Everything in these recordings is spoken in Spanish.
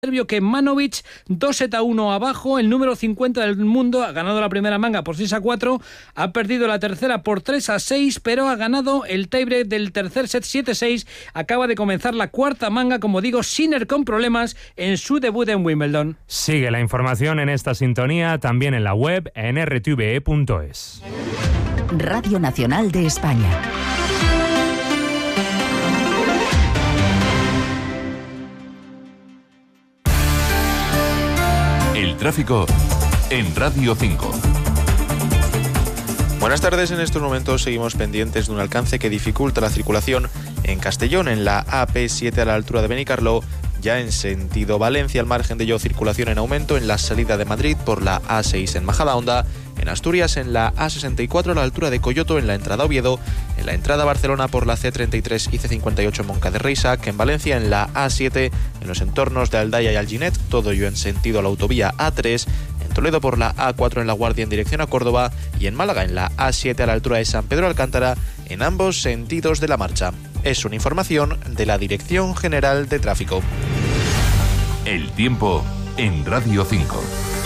Serbio Kecmanovic, 2-1 abajo, el número 50 del mundo, ha ganado la primera manga por 6-4, ha perdido la tercera por 3-6, pero ha ganado el tiebreak del tercer set 7-6, acaba de comenzar la cuarta manga, como digo, Sinner con problemas en su debut en Wimbledon. Sigue la información en esta sintonía, también en la web en rtve.es. Radio Nacional de España. El tráfico en Radio 5. Buenas tardes, en estos momentos seguimos pendientes de un alcance que dificulta la circulación en Castellón, en la AP7 a la altura de Benicarló, ya en sentido Valencia, al margen de ello circulación en aumento en la salida de Madrid por la A6 en Majadahonda, en Asturias en la A64 a la altura de Coyoto, en la entrada Oviedo, en la entrada Barcelona por la C33 y C58 en Moncada de Reixac, en Valencia en la A7, en los entornos de Aldaya y Alginet, todo ello en sentido a la autovía A3, en Toledo por la A4 en La Guardia en dirección a Córdoba y en Málaga en la A7 a la altura de San Pedro Alcántara, en ambos sentidos de la marcha. Es una información de la Dirección General de Tráfico. El tiempo en Radio 5.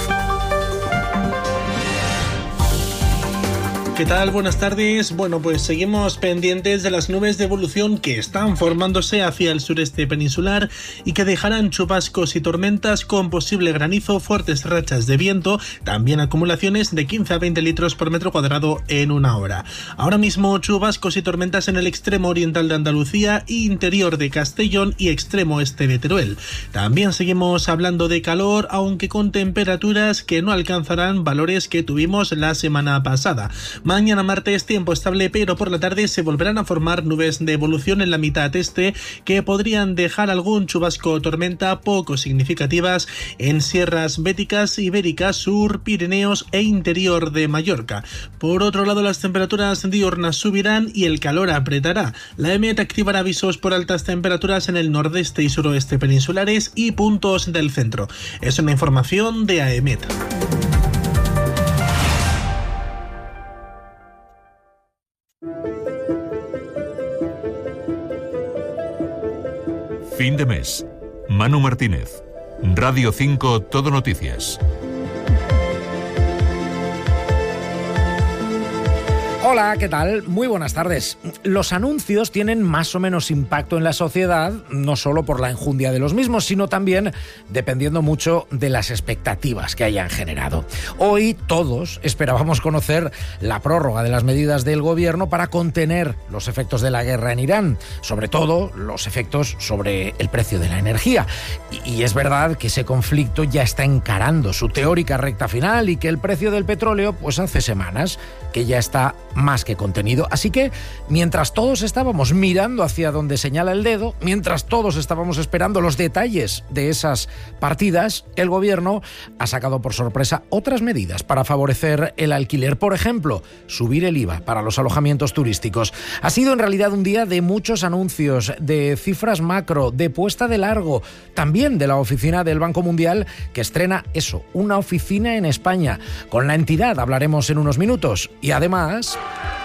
¿Qué tal? Buenas tardes. Bueno, pues seguimos pendientes de las nubes de evolución que están formándose hacia el sureste peninsular y que dejarán chubascos y tormentas con posible granizo, fuertes rachas de viento, también acumulaciones de 15 a 20 litros por metro cuadrado en una hora. Ahora mismo chubascos y tormentas en el extremo oriental de Andalucía, interior de Castellón y extremo este de Teruel. También seguimos hablando de calor, aunque con temperaturas que no alcanzarán valores que tuvimos la semana pasada. Mañana martes tiempo estable, pero por la tarde se volverán a formar nubes de evolución en la mitad este que podrían dejar algún chubasco o tormenta poco significativas en sierras béticas, ibéricas, sur, Pirineos e interior de Mallorca. Por otro lado, las temperaturas diurnas subirán y el calor apretará. La EMET activará avisos por altas temperaturas en el nordeste y suroeste peninsulares y puntos del centro. Es una información de AEMET. Fin de mes. Manu Martínez. Radio 5 Todo Noticias. Hola, ¿qué tal? Muy buenas tardes. Los anuncios tienen más o menos impacto en la sociedad, no solo por la enjundia de los mismos, sino también dependiendo mucho de las expectativas que hayan generado. Hoy todos esperábamos conocer la prórroga de las medidas del gobierno para contener los efectos de la guerra en Irán, sobre todo los efectos sobre el precio de la energía. Y es verdad que ese conflicto ya está encarando su teórica recta final y que el precio del petróleo, pues hace semanas que ya está más que contenido. Así que, mientras todos estábamos mirando hacia donde señala el dedo, mientras todos estábamos esperando los detalles de esas partidas, el gobierno ha sacado por sorpresa otras medidas para favorecer el alquiler. Por ejemplo, subir el IVA para los alojamientos turísticos. Ha sido en realidad un día de muchos anuncios, de cifras macro, de puesta de largo, también de la oficina del Banco Mundial, que estrena eso, una oficina en España. Con la entidad hablaremos en unos minutos. Y además...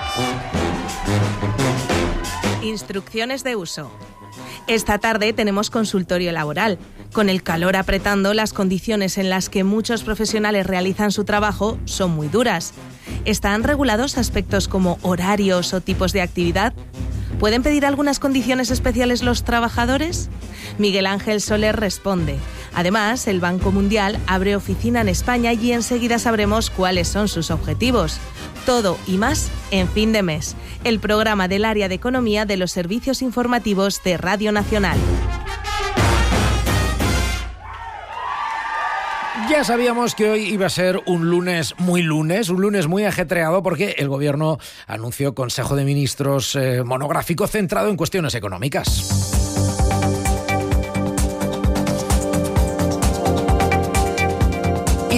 Instrucciones de uso. Esta tarde tenemos consultorio laboral. Con el calor apretando, las condiciones en las que muchos profesionales realizan su trabajo son muy duras. ¿Están regulados aspectos como horarios o tipos de actividad? ¿Pueden pedir algunas condiciones especiales los trabajadores? Miguel Ángel Soler responde. Además, el Banco Mundial abre oficina en España y enseguida sabremos cuáles son sus objetivos. Todo y más en Fin de Mes, el programa del área de economía de los servicios informativos de Radio Nacional. Ya sabíamos que hoy iba a ser un lunes muy ajetreado, porque el gobierno anunció Consejo de Ministros monográfico centrado en cuestiones económicas. Y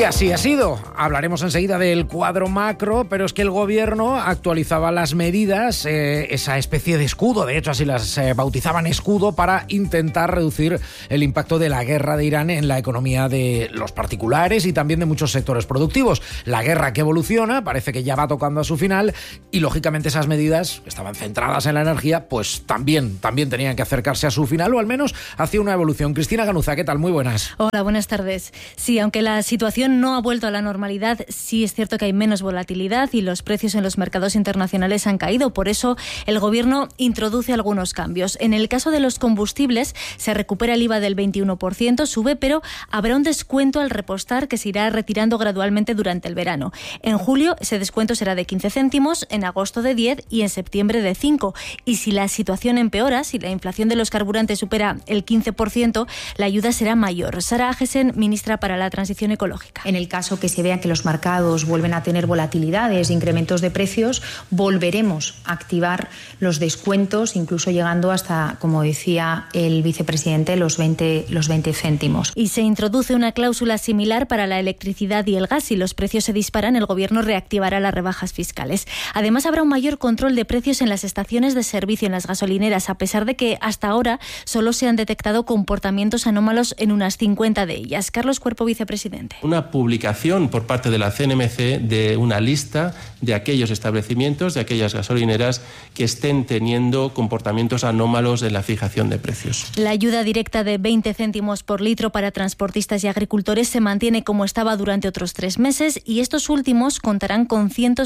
Y así ha sido. Hablaremos enseguida del cuadro macro, pero es que el gobierno actualizaba las medidas, esa especie de escudo, de hecho así las bautizaban escudo, para intentar reducir el impacto de la guerra de Irán en la economía de los particulares y también de muchos sectores productivos. La guerra que evoluciona, parece que ya va tocando a su final y lógicamente esas medidas que estaban centradas en la energía, pues también tenían que acercarse a su final o al menos hacia una evolución. Cristina Ganuza, ¿qué tal? Muy buenas. Hola, buenas tardes. Sí, aunque la situación no ha vuelto a la normalidad, sí es cierto que hay menos volatilidad y los precios en los mercados internacionales han caído. Por eso el Gobierno introduce algunos cambios. En el caso de los combustibles se recupera el IVA del 21%, sube, pero habrá un descuento al repostar que se irá retirando gradualmente durante el verano. En julio ese descuento será de 15 céntimos, en agosto de 10 y en septiembre de 5. Y si la situación empeora, si la inflación de los carburantes supera el 15%, la ayuda será mayor. Sara Agesen, ministra para la Transición Ecológica. En el caso que se vea que los mercados vuelven a tener volatilidades, incrementos de precios, volveremos a activar los descuentos, incluso llegando hasta, como decía el vicepresidente, los 20 céntimos. Y se introduce una cláusula similar para la electricidad y el gas. Si los precios se disparan, el Gobierno reactivará las rebajas fiscales. Además, habrá un mayor control de precios en las estaciones de servicio, en las gasolineras, a pesar de que hasta ahora solo se han detectado comportamientos anómalos en unas 50 de ellas. Carlos Cuerpo, vicepresidente. Una publicación por parte de la CNMC de una lista de aquellos establecimientos, de aquellas gasolineras que estén teniendo comportamientos anómalos en la fijación de precios. La ayuda directa de 20 céntimos por litro para transportistas y agricultores se mantiene como estaba durante otros 3 meses y estos últimos contarán con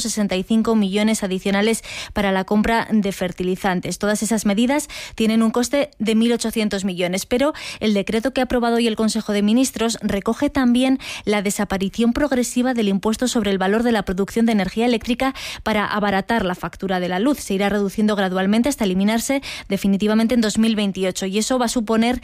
165 millones adicionales para la compra de fertilizantes. Todas esas medidas tienen un coste de 1.800 millones, pero el decreto que ha aprobado hoy el Consejo de Ministros recoge también la desaparición progresiva del impuesto sobre el valor de la producción de energía eléctrica para abaratar la factura de la luz. Se irá reduciendo gradualmente hasta eliminarse definitivamente en 2028 y eso va a suponer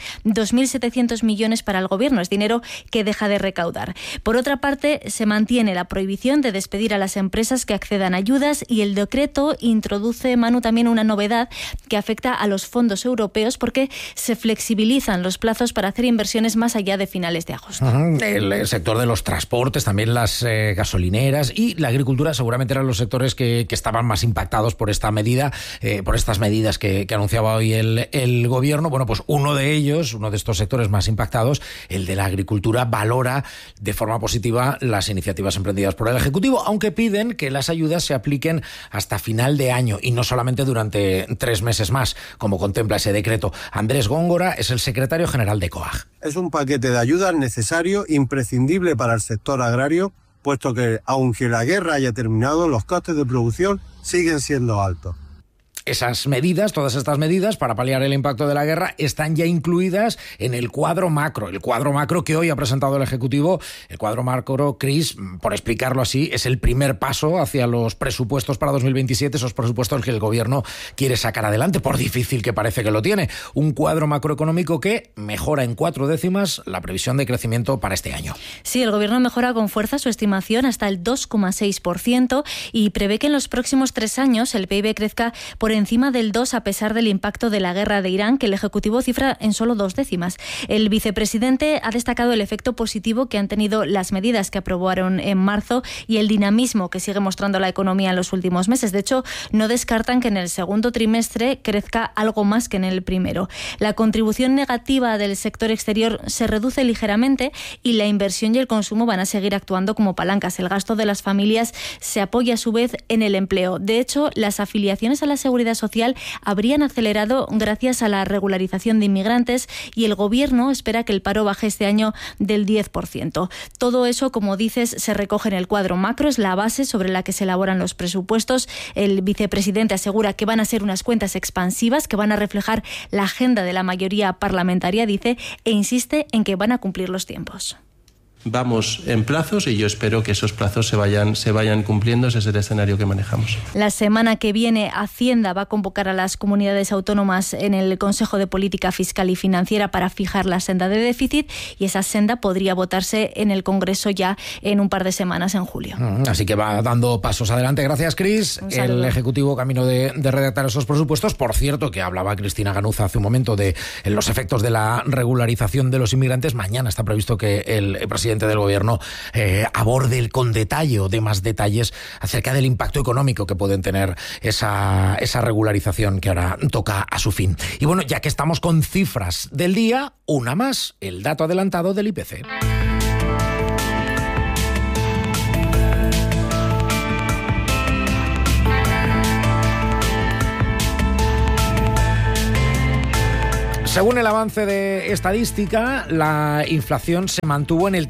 2.700 millones para el Gobierno. Es dinero que deja de recaudar. Por otra parte, se mantiene la prohibición de despedir a las empresas que accedan a ayudas y el decreto introduce, Manu, también una novedad que afecta a los fondos europeos porque se flexibilizan los plazos para hacer inversiones más allá de finales de agosto. El sector de los transportes, también las gasolineras y la agricultura seguramente eran los sectores que estaban más impactados por esta medida, por estas medidas que anunciaba hoy el Gobierno. Bueno, pues uno de estos sectores más impactados, el de la agricultura, valora de forma positiva las iniciativas emprendidas por el Ejecutivo, aunque piden que las ayudas se apliquen hasta final de año y no solamente durante 3 meses más, como contempla ese decreto. Andrés Góngora es el secretario general de COAG. Es un paquete de ayudas necesario, imprescindible para el sector agrario, puesto que, aunque la guerra haya terminado, los costes de producción siguen siendo altos. Esas medidas, todas estas medidas para paliar el impacto de la guerra están ya incluidas en el cuadro macro que hoy ha presentado el Ejecutivo. El cuadro macro, Cris, por explicarlo así, es el primer paso hacia los presupuestos para 2027, esos presupuestos que el Gobierno quiere sacar adelante, por difícil que parece que lo tiene. Un cuadro macroeconómico que mejora en 4 décimas la previsión de crecimiento para este año. Sí, el Gobierno mejora con fuerza su estimación hasta el 2,6% y prevé que en los próximos 3 años el PIB crezca por encima del 2 a pesar del impacto de la guerra de Irán, que el Ejecutivo cifra en solo 2 décimas. El vicepresidente ha destacado el efecto positivo que han tenido las medidas que aprobaron en marzo y el dinamismo que sigue mostrando la economía en los últimos meses. De hecho, no descartan que en el segundo trimestre crezca algo más que en el primero. La contribución negativa del sector exterior se reduce ligeramente y la inversión y el consumo van a seguir actuando como palancas. El gasto de las familias se apoya a su vez en el empleo. De hecho, las afiliaciones a la seguridad social habrían acelerado gracias a la regularización de inmigrantes y el Gobierno espera que el paro baje este año del 10%. Todo eso, como dices, se recoge en el cuadro macro, es la base sobre la que se elaboran los presupuestos. El vicepresidente asegura que van a ser unas cuentas expansivas que van a reflejar la agenda de la mayoría parlamentaria, dice, e insiste en que van a cumplir los tiempos. Vamos en plazos y yo espero que esos plazos se vayan cumpliendo. Ese es el escenario que manejamos. La semana que viene Hacienda va a convocar a las comunidades autónomas en el Consejo de Política Fiscal y Financiera para fijar la senda de déficit y esa senda podría votarse en el Congreso ya en un par de semanas en julio. Así que va dando pasos adelante. Gracias, Cris. El Ejecutivo camino de redactar esos presupuestos. Por cierto, que hablaba Cristina Ganuza hace un momento de los efectos de la regularización de los inmigrantes. Mañana está previsto que el presidente presidente del Gobierno aborde con detalle o dé más detalles acerca del impacto económico que pueden tener esa regularización que ahora toca a su fin. Y bueno, ya que estamos con cifras del día, una más, el dato adelantado del IPC. Según el avance de estadística, la inflación se mantuvo en el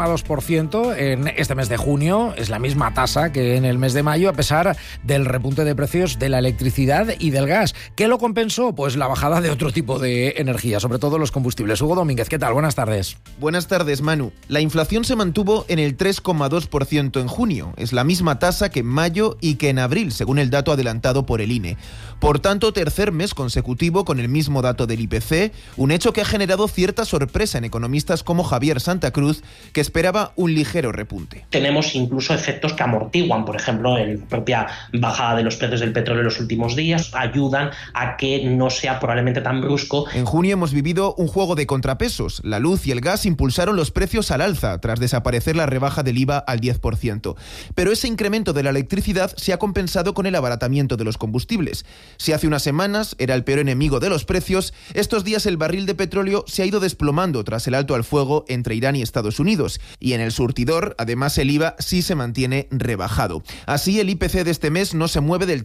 3,2% en este mes de junio. Es la misma tasa que en el mes de mayo, a pesar del repunte de precios de la electricidad y del gas. ¿Qué lo compensó? Pues la bajada de otro tipo de energía, sobre todo los combustibles. Hugo Domínguez, ¿qué tal? Buenas tardes. Buenas tardes, Manu. La inflación se mantuvo en el 3,2% en junio. Es la misma tasa que en mayo y que en abril, según el dato adelantado por el INE. Por tanto, tercer mes consecutivo con el mismo dato del IPC, un hecho que ha generado cierta sorpresa en economistas como Javier Santa Cruz, que esperaba un ligero repunte. Tenemos incluso efectos que amortiguan, por ejemplo, la propia bajada de los precios del petróleo en los últimos días, ayudan a que no sea probablemente tan brusco. En junio hemos vivido un juego de contrapesos. La luz y el gas impulsaron los precios al alza, tras desaparecer la rebaja del IVA al 10%. Pero ese incremento de la electricidad se ha compensado con el abaratamiento de los combustibles. Si hace unas semanas era el peor enemigo de los precios, estos días el barril de petróleo se ha ido desplomando tras el alto al fuego entre Irán y Estados Unidos. Y en el surtidor, además, el IVA sí se mantiene rebajado. Así, el IPC de este mes no se mueve del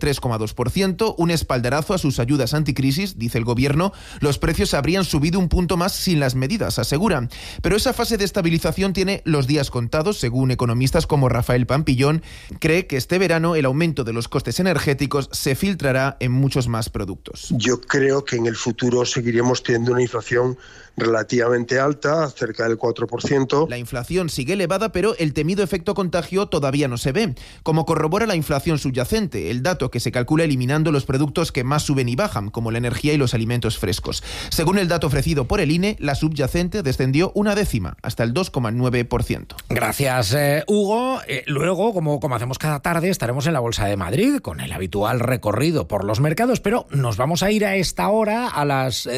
3,2%, un espaldarazo a sus ayudas anticrisis, dice el gobierno. Los precios habrían subido un punto más sin las medidas, aseguran. Pero esa fase de estabilización tiene los días contados, según economistas como Rafael Pampillón. Cree que este verano el aumento de los costes energéticos se filtrará en muchos más productos. Yo creo que en el futuro seguiremos teniendo una inflación relativamente alta, cerca del 4%. La inflación sigue elevada, pero el temido efecto contagio todavía no se ve, como corrobora la inflación subyacente, el dato que se calcula eliminando los productos que más suben y bajan, como la energía y los alimentos frescos. Según el dato ofrecido por el INE, la subyacente descendió 0,1, hasta el 2,9%. Gracias, Hugo. Luego, como hacemos cada tarde, estaremos en la Bolsa de Madrid con el habitual recorrido por los mercados, pero nos vamos a ir a esta hora, a las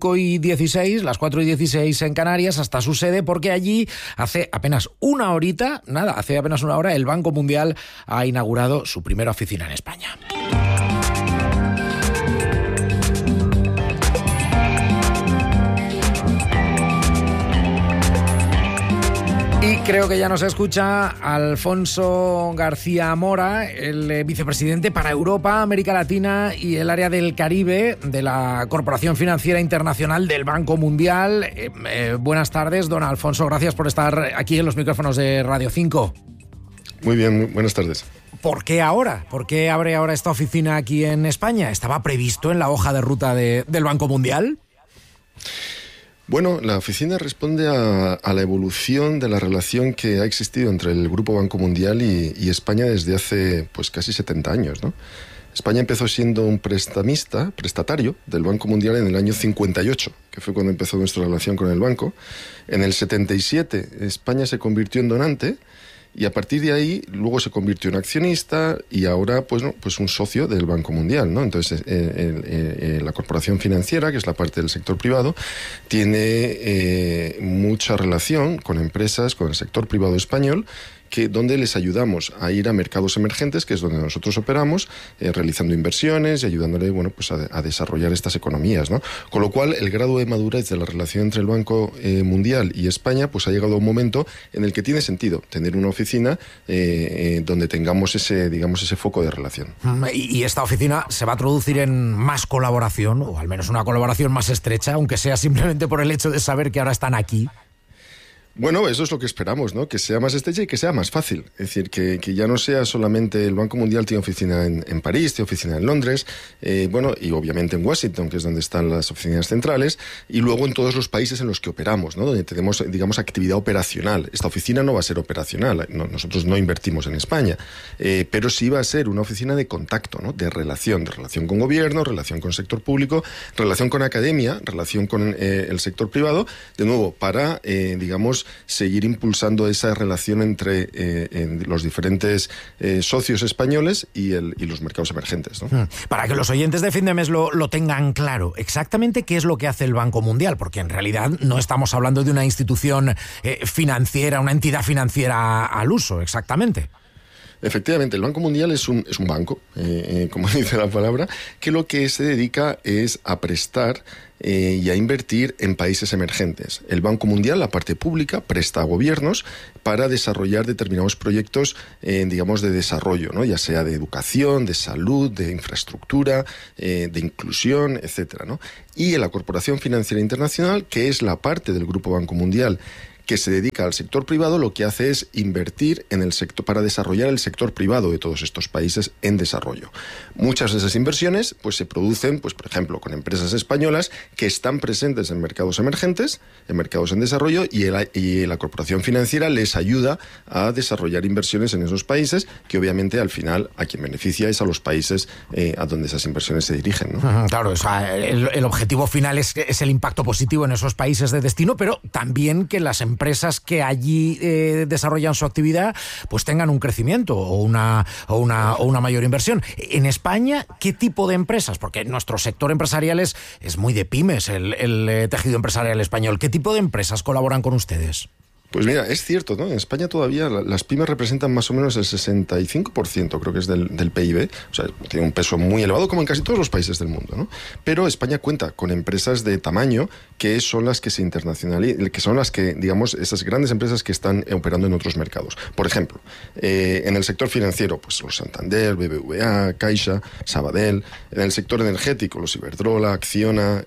5:16, las 4:16 en Canarias, hasta su sede, porque allí hace apenas una hora, el Banco Mundial ha inaugurado su primera oficina en España. Y creo que ya nos escucha Alfonso García Mora, el vicepresidente para Europa, América Latina y el área del Caribe de la Corporación Financiera Internacional del Banco Mundial. Buenas tardes, don Alfonso, gracias por estar aquí en los micrófonos de Radio 5. Muy bien, buenas tardes. ¿Por qué ahora? ¿Por qué abre ahora esta oficina aquí en España? ¿Estaba previsto en la hoja de ruta del Banco Mundial? Bueno, la oficina responde a la evolución de la relación que ha existido entre el Grupo Banco Mundial y España desde hace pues casi 70 años, ¿no? España empezó siendo un prestatario del Banco Mundial en el año 58, que fue cuando empezó nuestra relación con el banco. En el 77 España se convirtió en donante y a partir de ahí luego se convirtió en accionista y ahora pues un socio del Banco Mundial, ¿no? Entonces la corporación financiera, que es la parte del sector privado, tiene mucha relación con empresas, con el sector privado español, donde les ayudamos a ir a mercados emergentes, que es donde nosotros operamos, realizando inversiones y ayudándole a desarrollar estas economías, ¿no? Con lo cual, el grado de madurez de la relación entre el Banco Mundial y España pues ha llegado a un momento en el que tiene sentido tener una oficina donde tengamos ese foco de relación. Y esta oficina se va a traducir en más colaboración, o al menos una colaboración más estrecha, aunque sea simplemente por el hecho de saber que ahora están aquí. Bueno, eso es lo que esperamos, ¿no? Que sea más estrecha y que sea más fácil. Es decir, que ya no sea solamente el Banco Mundial tiene oficina en París, tiene oficina en Londres, y obviamente en Washington, que es donde están las oficinas centrales, y luego en todos los países en los que operamos, ¿no? Donde tenemos, digamos, actividad operacional. Esta oficina no va a ser operacional, nosotros no invertimos en España, pero sí va a ser una oficina de contacto, ¿no? De relación con gobierno, relación con sector público, relación con academia, relación con el sector privado, de nuevo, para, digamos, privados, seguir impulsando esa relación entre los diferentes socios españoles y los mercados emergentes, ¿no? Para que los oyentes de fin de mes lo tengan claro, exactamente qué es lo que hace el Banco Mundial, porque en realidad no estamos hablando de una institución financiera, una entidad financiera al uso, exactamente. Efectivamente, el Banco Mundial es un banco, como dice la palabra, que lo que se dedica es a prestar y a invertir en países emergentes. El Banco Mundial, la parte pública, presta a gobiernos para desarrollar determinados proyectos, digamos, de desarrollo, ¿no? Ya sea de educación, de salud, de infraestructura, de inclusión, etcétera, ¿no? Y en la Corporación Financiera Internacional, que es la parte del Grupo Banco Mundial que se dedica al sector privado, lo que hace es invertir en el sector para desarrollar el sector privado de todos estos países en desarrollo. Muchas de esas inversiones pues se producen, pues por ejemplo, con empresas españolas que están presentes en mercados emergentes, en mercados en desarrollo, y la Corporación Financiera les ayuda a desarrollar inversiones en esos países, que obviamente al final a quien beneficia es a los países a donde esas inversiones se dirigen, ¿no? Claro, o sea, el objetivo final es el impacto positivo en esos países de destino, pero también que las empresas que allí desarrollan su actividad pues tengan un crecimiento o una mayor inversión. En España, ¿qué tipo de empresas? Porque nuestro sector empresarial es muy de pymes, el tejido empresarial español. ¿Qué tipo de empresas colaboran con ustedes? Pues mira, es cierto, ¿no? En España todavía las pymes representan más o menos el 65%, creo que es del PIB. O sea, tiene un peso muy elevado, como en casi todos los países del mundo, ¿no? Pero España cuenta con empresas de tamaño que son las que se internacionalizan, que son las que, digamos, esas grandes empresas que están operando en otros mercados. Por ejemplo, en el sector financiero, pues los Santander, BBVA, Caixa, Sabadell. En el sector energético, los Iberdrola, Acciona,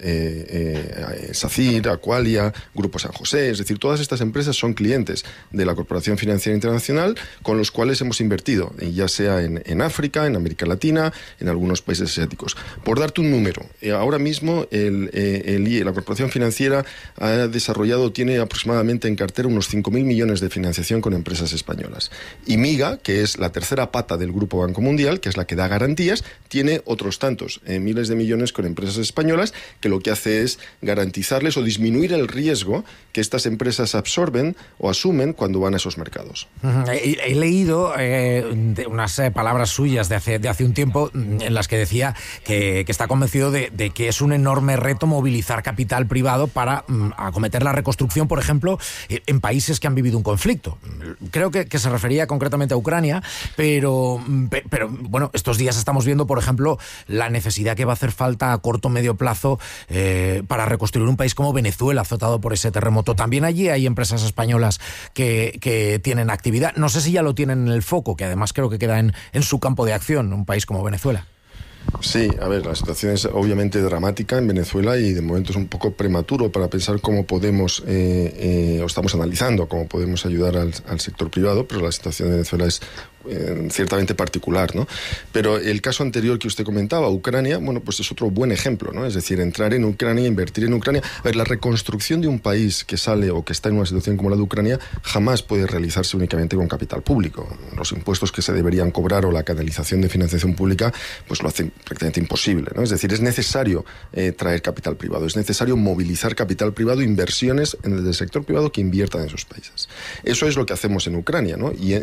SACIR, Aqualia, Grupo San José. Es decir, todas estas empresas son clientes de la Corporación Financiera Internacional con los cuales hemos invertido, ya sea en África, en América Latina, en algunos países asiáticos. Por darte un número, ahora mismo la Corporación Financiera tiene aproximadamente en cartera unos 5.000 millones de financiación con empresas españolas. Y MIGA, que es la tercera pata del Grupo Banco Mundial, que es la que da garantías, tiene otros tantos, miles de millones con empresas españolas, que lo que hace es garantizarles o disminuir el riesgo que estas empresas absorben o asumen cuando van a esos mercados. He leído unas palabras suyas de hace un tiempo en las que decía que está convencido de que es un enorme reto movilizar capital privado para acometer la reconstrucción, por ejemplo, en países que han vivido un conflicto. Creo que se refería concretamente a Ucrania, pero bueno, estos días estamos viendo, por ejemplo, la necesidad que va a hacer falta a corto o medio plazo para reconstruir un país como Venezuela, azotado por ese terremoto. También allí hay empresas españolas que tienen actividad. No sé si ya lo tienen en el foco, que además creo que queda en su campo de acción, un país como Venezuela. Sí, a ver, la situación es obviamente dramática en Venezuela y de momento es un poco prematuro para pensar cómo podemos, o estamos analizando cómo podemos ayudar al sector privado, pero la situación de Venezuela es ciertamente particular, ¿no? Pero el caso anterior que usted comentaba, Ucrania, bueno, pues es otro buen ejemplo, ¿no? Es decir, entrar en Ucrania, invertir en Ucrania. A ver, la reconstrucción de un país que sale o que está en una situación como la de Ucrania jamás puede realizarse únicamente con capital público. Los impuestos que se deberían cobrar o la canalización de financiación pública, pues lo hacen prácticamente imposible, ¿no? Es decir, es necesario traer capital privado, es necesario movilizar capital privado, inversiones en el sector privado que inviertan en esos países. Eso es lo que hacemos en Ucrania, ¿no? Y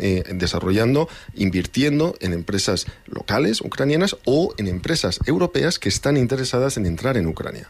invirtiendo en empresas locales ucranianas o en empresas europeas que están interesadas en entrar en Ucrania.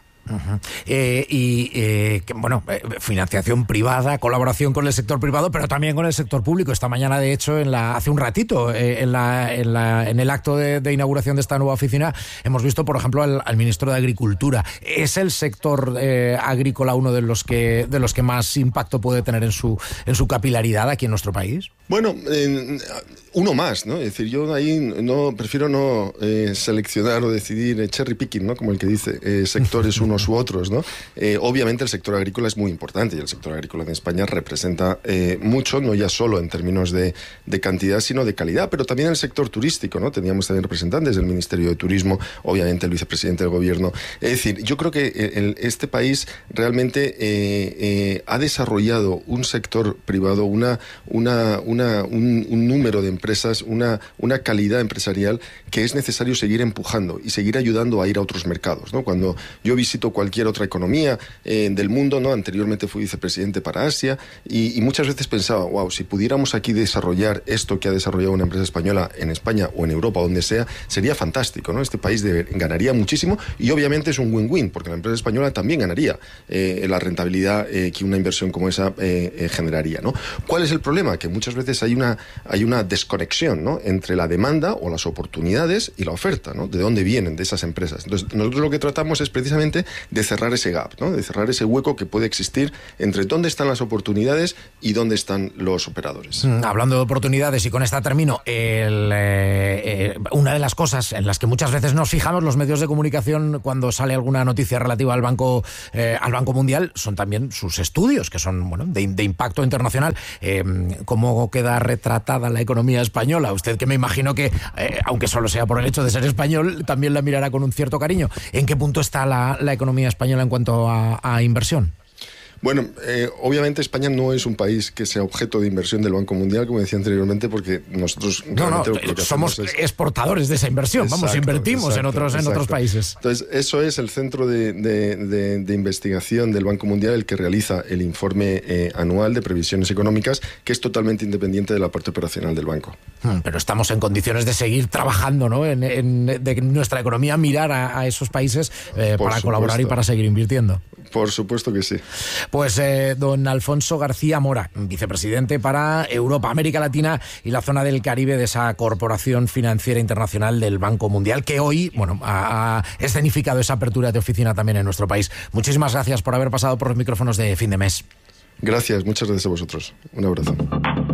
Financiación privada, colaboración con el sector privado, pero también con el sector público. Esta mañana, de hecho, hace un ratito, en el acto de inauguración de esta nueva oficina, hemos visto, por ejemplo, al ministro de Agricultura. ¿Es el sector agrícola uno de los que más impacto puede tener en su capilaridad aquí en nuestro país? Bueno, uno más, ¿no? Es decir, yo ahí prefiero no seleccionar o decidir cherry picking, ¿no? Como el que dice, sectores unos u otros, ¿no? Obviamente el sector agrícola es muy importante y el sector agrícola en España representa mucho, no ya solo en términos de cantidad, sino de calidad, pero también el sector turístico, ¿no? Teníamos también representantes del Ministerio de Turismo, obviamente el vicepresidente del Gobierno. Es decir, yo creo que este país realmente ha desarrollado un sector privado, una un número de empresas, una calidad empresarial que es necesario seguir empujando y seguir ayudando a ir a otros mercados, ¿no? Cuando yo visito cualquier otra economía del mundo, ¿no? Anteriormente fui vicepresidente para Asia y muchas veces pensaba, wow, si pudiéramos aquí desarrollar esto que ha desarrollado una empresa española en España o en Europa, donde sea, sería fantástico, ¿no? Este país ganaría muchísimo y obviamente es un win-win, porque la empresa española también ganaría la rentabilidad que una inversión como esa generaría, ¿no? ¿Cuál es el problema? Que muchas veces hay una desconexión, ¿no? Entre la demanda o las oportunidades y la oferta, ¿no? De dónde vienen de esas empresas. Entonces, nosotros lo que tratamos es precisamente de cerrar ese gap, ¿no? De cerrar ese hueco que puede existir entre dónde están las oportunidades y dónde están los operadores. Hablando de oportunidades, y con esta termino, una de las cosas en las que muchas veces nos fijamos los medios de comunicación cuando sale alguna noticia relativa al Banco Mundial son también sus estudios, que son de impacto internacional. ¿Cómo queda retratada la economía española? Usted, que me imagino que, aunque solo sea por el hecho de ser español, también la mirará con un cierto cariño. ¿En qué punto está la economía española en cuanto a inversión? Bueno, obviamente España no es un país que sea objeto de inversión del Banco Mundial, como decía anteriormente, porque nosotros somos exportadores de esa inversión. Exacto, invertimos en otros países. Entonces, eso es el centro de investigación del Banco Mundial, el que realiza el informe anual de previsiones económicas, que es totalmente independiente de la parte operacional del banco. Pero estamos en condiciones de seguir trabajando, ¿no? de nuestra economía, mirar a esos países para colaborar y para seguir invirtiendo. Por supuesto que sí. Pues don Alfonso García Mora, vicepresidente para Europa, América Latina y la zona del Caribe de esa Corporación Financiera Internacional del Banco Mundial, que hoy ha escenificado esa apertura de oficina también en nuestro país. Muchísimas gracias por haber pasado por los micrófonos de Fin de Mes. Gracias, muchas gracias a vosotros. Un abrazo.